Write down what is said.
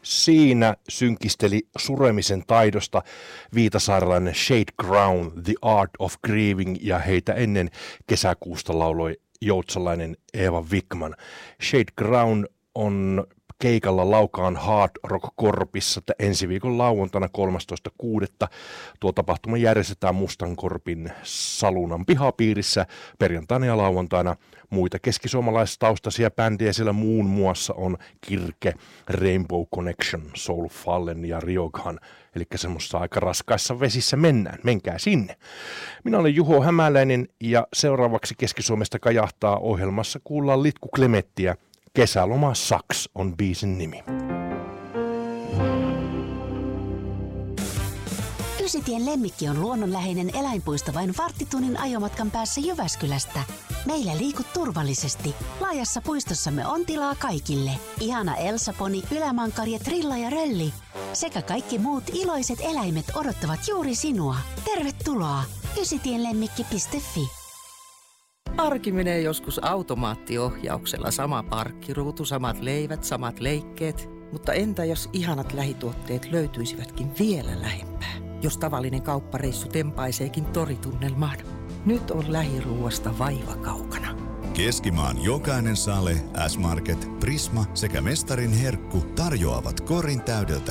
Siinä synkisteli suremisen taidosta viitasaarelainen Shade Ground, The Art of Grieving, ja heitä ennen kesäkuusta lauloi joutsalainen Eva Wickman. Shade Ground on keikalla Laukaan Hard Rock Korpissa ensi viikon lauantaina 13.6. Tuo tapahtuma järjestetään Mustankorpin Salunan pihapiirissä perjantaina ja lauantaina. Muita keskisuomalaistaustaisia bändejä siellä muun muassa on Kirke, Rainbow Connection, Soul Fallen ja Ryogan. Eli semmoista aika raskaissa vesissä mennään. Menkää sinne. Minä olen Juho Hämäläinen ja seuraavaksi Keski-Suomesta kajahtaa ohjelmassa kuullaan Litku Klemettiä. Kesäloma Saks on biisin nimi. Ysitien Lemmikki on luonnonläheinen eläinpuisto vain varttitunnin ajomatkan päässä Jyväskylästä. Meillä liikut turvallisesti. Laajassa puistossamme on tilaa kaikille. Ihana Elsa-poni, ylämankari, trilla ja rölli. Sekä kaikki muut iloiset eläimet odottavat juuri sinua. Tervetuloa! ysitienlemmikki.fi. Arki menee joskus automaattiohjauksella. Sama parkkiruutu, samat leivät, samat leikkeet. Mutta entä jos ihanat lähituotteet löytyisivätkin vielä lähempää? Jos tavallinen kauppareissu tempaiseekin toritunnelmaan. Nyt on lähiruuasta vaiva kaukana. Keskimaan jokainen sale, S-Market, Prisma sekä Mestarin Herkku tarjoavat korin täydeltä